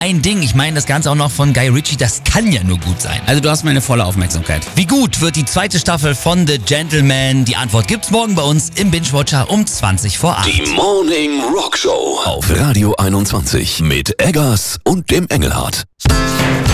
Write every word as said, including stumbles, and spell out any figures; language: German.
ein Ding. Ich meine, das Ganze auch noch von Guy Ritchie, das kann ja nur gut sein. Also du hast meine volle Aufmerksamkeit. Wie gut wird die zweite Staffel von The Gentleman? Die Antwort gibt's morgen bei uns im Binge-Watcher um zwanzig vor acht. Die Morning Rock Show auf Radio einundzwanzig mit Eggers und dem Engelhardt.